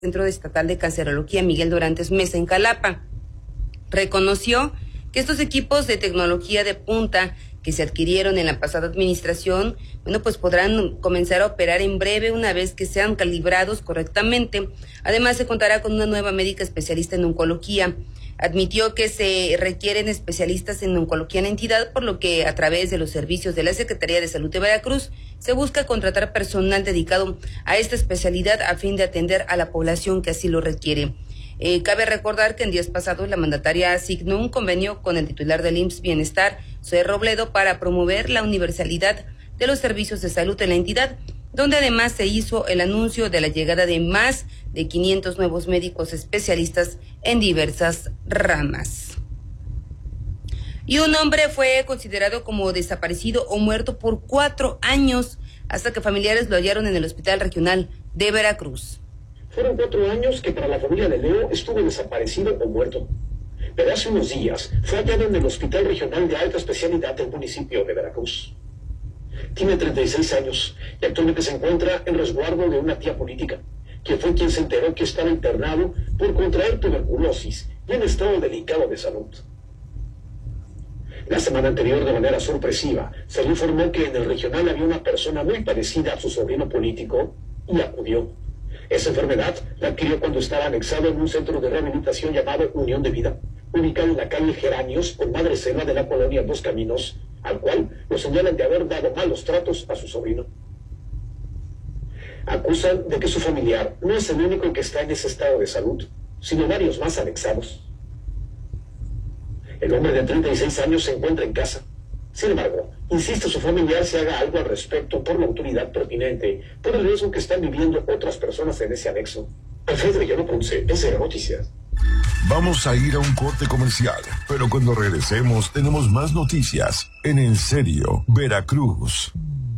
Centro Estatal de Cancerología Miguel Dorantes Mesa en Jalapa. Reconoció que estos equipos de tecnología de punta que se adquirieron en la pasada administración, pues podrán comenzar a operar en breve una vez que sean calibrados correctamente. Además, se contará con una nueva médica especialista en oncología. Admitió que se requieren especialistas en oncología en la entidad, por lo que a través de los servicios de la Secretaría de Salud de Veracruz se busca contratar personal dedicado a esta especialidad a fin de atender a la población que así lo requiere. Cabe recordar que en días pasados la mandataria asignó un convenio con el titular del IMSS Bienestar, Zoe Robledo, para promover la universalidad de los servicios de salud en la entidad, donde además se hizo el anuncio de la llegada de más de 500 nuevos médicos especialistas en diversas ramas. Y un hombre fue considerado como desaparecido o muerto por 4 años, hasta que familiares lo hallaron en el Hospital Regional de Veracruz. Fueron 4 años que para la familia de Leo estuvo desaparecido o muerto. Pero hace unos días fue hallado en el Hospital Regional de Alta Especialidad del municipio de Veracruz. Tiene 36 años y actualmente se encuentra en resguardo de una tía política, que fue quien se enteró que estaba internado por contraer tuberculosis y en estado delicado de salud. La semana anterior, de manera sorpresiva, se le informó que en el regional había una persona muy parecida a su sobrino político y acudió. Esa enfermedad la adquirió cuando estaba anexado en un centro de rehabilitación llamado Unión de Vida, ubicado en la calle Geranios, con Madre Cena de la colonia Dos Caminos, al cual lo señalan de haber dado malos tratos a su sobrino. Acusan de que su familiar no es el único que está en ese estado de salud, sino varios más anexados. El hombre de 36 años se encuentra en casa. Sin embargo, insiste su familiar se haga algo al respecto por la autoridad pertinente, por el riesgo que están viviendo otras personas en ese anexo. Alfredo Villano Ponce, SR Noticias. Vamos a ir a un corte comercial, pero cuando regresemos tenemos más noticias en En Serio, Veracruz.